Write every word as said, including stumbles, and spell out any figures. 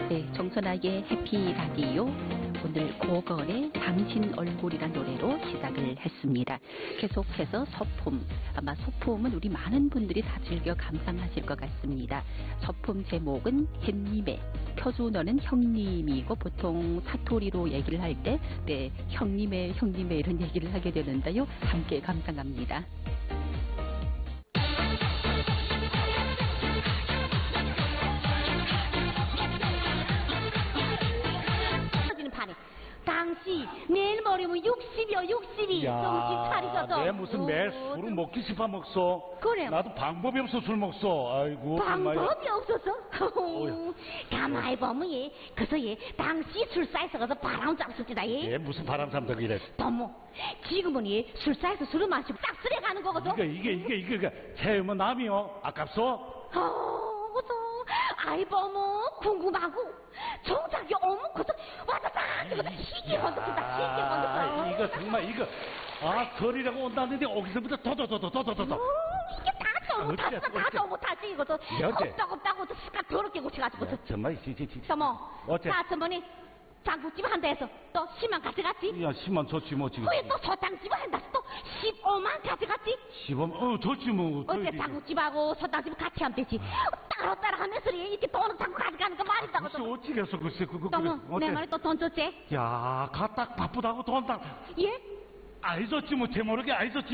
네, 정선아의 해피 라디오. 오늘 고건의 당신 얼굴이란 노래로 시작을 했습니다. 계속해서 서품. 아마 소품은 우리 많은 분들이 다 즐겨 감상하실 것 같습니다. 서품 제목은 햇님의. 표주 너는 형님이고 보통 사투리로 얘기를 할 때 네, 형님의 형님의 이런 얘기를 하게 되는데요. 함께 감상합니다. 당시 내일 모레면 육십이요 육십이 정신 차리셔서. 내 무슨 매 술을 먹기 싶어 먹소. 그래. 나도 방법이 없어 술 먹소. 아이고. 방법이 없어서? 가만히 보면 얘 그래서 얘 당시 술사에서 가서 바람 잡수지다 얘. 얘 무슨 바람 잡다 그래. 너무 지금은 얘 술사에서 술을 마시고 딱 쓰레 가는 거거든. 이게 이게 이게 이게, 이게 채우면 남이요. 아깝소? 어, 그래서 아이 보면 궁금하고 정작이 어묵 와다닥 그거다 시기 건드다 시기 건드다. 이거 정말 이거 아 설이라고 온다는데 어디서부터 더더더더더더더. 이게 다 너무 탔어 다 너무 탔지 이것도 껍딱껍딱 스카 더럽게 고쳐가지고. 정말 시시시. 저뭐 어째? 사천번이 장국집 한 대에서 또 십만 가져갔지. 야 십만 줬지 뭐 지금. 후에 또 소탕집을 한다서 또 십오만 가져갔지. 십오만 어 줬지 뭐. 어째 장국집하고 소탕집 같이 하면 되지. 따로 따로 하면서 이렇게 돈을 자꾸 가져가는 거 말이다. 글쎄 어찌겠어 글쎄 그거. 너무 내 말에 또 돈 줬지. 야, 가딱 바쁘다고 돈 딱. 예? 아이 줬지 뭐 제 모르게 아이 줬지.